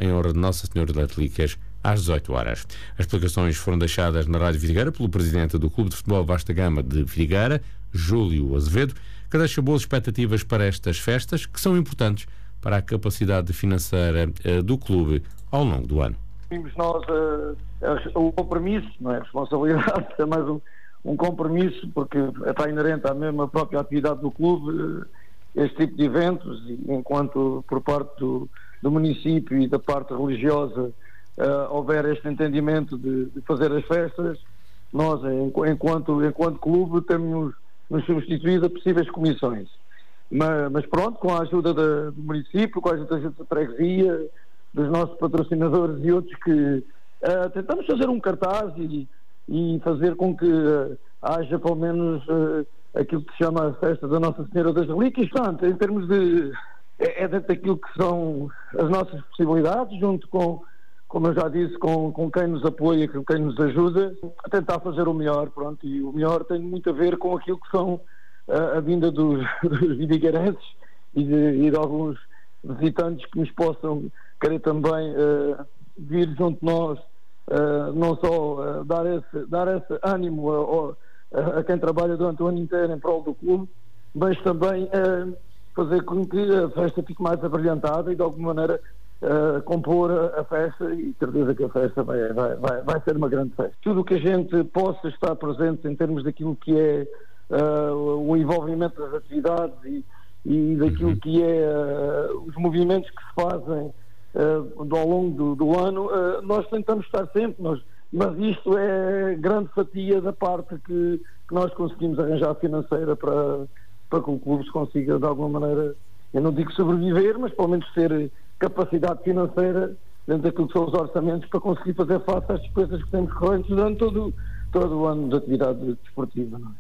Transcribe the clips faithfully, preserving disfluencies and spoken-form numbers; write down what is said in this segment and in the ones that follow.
em honra de Nossa Senhora das Relíquias, às dezoito horas. As explicações foram deixadas na Rádio Vidigueira pelo presidente do Clube de Futebol Vasta Gama de Vidigueira, Júlio Azevedo, que deixa boas expectativas para estas festas, que são importantes para a capacidade financeira uh, do clube ao longo do ano. Temos nós uh, o compromisso, não é? A responsabilidade, é mais um, um compromisso, porque está inerente à mesma própria atividade do clube, uh, este tipo de eventos, e enquanto por parte do, do município e da parte religiosa uh, houver este entendimento de, de fazer as festas, nós, enquanto, enquanto clube, temos nos substituído a possíveis comissões. Mas, mas pronto, com a ajuda da, do município, com a ajuda da freguesia, dos nossos patrocinadores e outros, que uh, tentamos fazer um cartaz e, e fazer com que uh, haja pelo menos uh, aquilo que se chama a festa da Nossa Senhora das Relíquias. Portanto, em termos de... é, é dentro daquilo que são as nossas possibilidades, junto com, como eu já disse, com, com quem nos apoia, com quem nos ajuda, a tentar fazer o melhor, pronto, e o melhor tem muito a ver com aquilo que são uh, a vinda dos, dos vidigueirenses e de, e de alguns visitantes que nos possam querer também uh, vir junto de nós, uh, não só uh, dar, esse, dar esse ânimo a, a, a quem trabalha durante o ano inteiro em prol do clube, mas também uh, fazer com que a festa fique mais abrilhantada e de alguma maneira Uh, compor a, a festa, e certeza que a festa vai, vai, vai, vai ser uma grande festa. Tudo o que a gente possa estar presente em termos daquilo que é uh, o envolvimento das atividades e, e daquilo que é uh, os movimentos que se fazem uh, ao longo do, do ano, uh, nós tentamos estar sempre, nós, mas isto é grande fatia da parte que, que nós conseguimos arranjar financeira para, para que o clube se consiga de alguma maneira, eu não digo sobreviver, mas pelo menos ter capacidade financeira dentro daquilo que são os orçamentos para conseguir fazer face às despesas que temos correntes durante todo, todo o ano de atividade desportiva. Não é?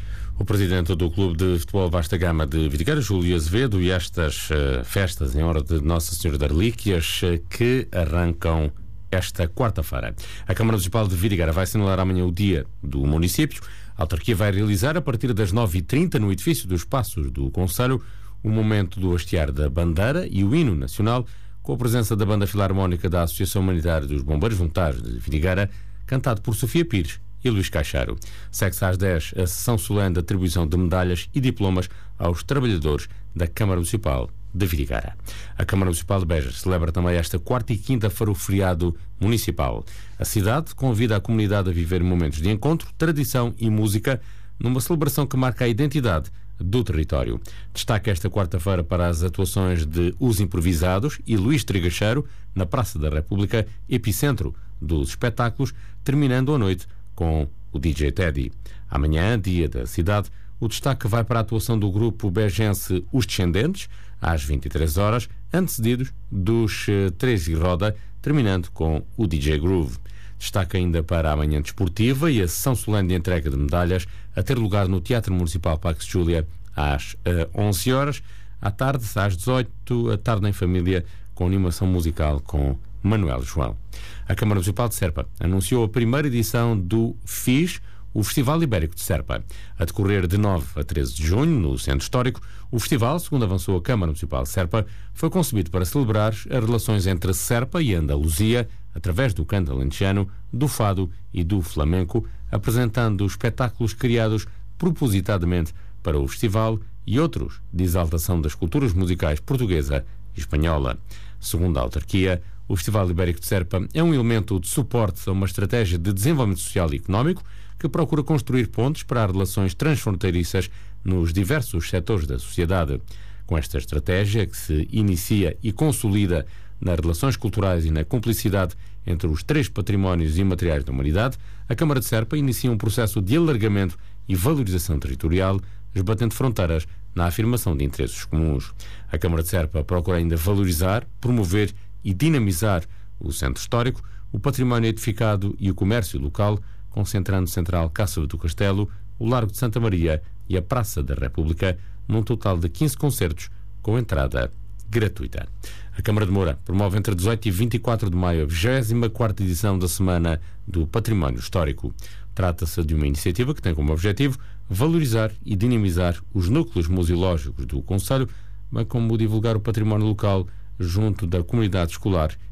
O presidente do Clube de Futebol Vasta Gama de Vidigueira, Júlio Azevedo, e estas uh, festas em honra de Nossa Senhora das Relíquias uh, que arrancam esta quarta-feira. A Câmara Municipal de Vidigueira vai assinalar amanhã o dia do município. A autarquia vai realizar, a partir das nove e trinta, no edifício dos Passos do Conselho, o momento do hastear da bandeira e o hino nacional, com a presença da Banda Filarmónica da Associação Humanitária dos Bombeiros Voluntários de Vidigueira, cantado por Sofia Pires e Luís Caixaro. Segue-se às dez a sessão solene de atribuição de medalhas e diplomas aos trabalhadores da Câmara Municipal de Vidigueira. A Câmara Municipal de Beja celebra também esta quarta e quinta-feira o feriado municipal. A cidade convida a comunidade a viver momentos de encontro, tradição e música, numa celebração que marca a identidade do território. Destaca esta quarta-feira para as atuações de Os Improvisados e Luís Trigacheiro na Praça da República, epicentro dos espetáculos, terminando a noite com o D J Teddy. Amanhã, dia da cidade, o destaque vai para a atuação do grupo bejense Os Descendentes, às vinte e três horas, antecedidos dos uh, Três e Roda, terminando com o D J Groove. Destaca ainda para a manhã desportiva e a sessão solene de entrega de medalhas a ter lugar no Teatro Municipal Pax Júlia às uh, onze horas, à tarde às dezoito, a tarde em família com animação musical com Manuel João. A Câmara Municipal de Serpa anunciou a primeira edição do F I S, o Festival Ibérico de Serpa. A decorrer de nove a treze de junho, no Centro Histórico, o festival, segundo avançou a Câmara Municipal de Serpa, foi concebido para celebrar as relações entre Serpa e Andaluzia, através do canto alentejano, do fado e do flamenco, apresentando espetáculos criados propositadamente para o festival e outros de exaltação das culturas musicais portuguesa e espanhola. Segundo a autarquia, o Festival Ibérico de Serpa é um elemento de suporte a uma estratégia de desenvolvimento social e económico que procura construir pontes para as relações transfronteiriças nos diversos setores da sociedade. Com esta estratégia, que se inicia e consolida nas relações culturais e na cumplicidade entre os três patrimónios imateriais da humanidade, a Câmara de Serpa inicia um processo de alargamento e valorização territorial, esbatendo fronteiras na afirmação de interesses comuns. A Câmara de Serpa procura ainda valorizar, promover e dinamizar o centro histórico, o património edificado e o comércio local, concentrando Central Cássava do Castelo, o Largo de Santa Maria e a Praça da República, num total de quinze concertos com entrada gratuita. A Câmara de Moura promove entre dezoito e vinte e quatro de maio a vigésima quarta edição da Semana do Património Histórico. Trata-se de uma iniciativa que tem como objetivo valorizar e dinamizar os núcleos museológicos do concelho, bem como divulgar o património local junto da comunidade escolar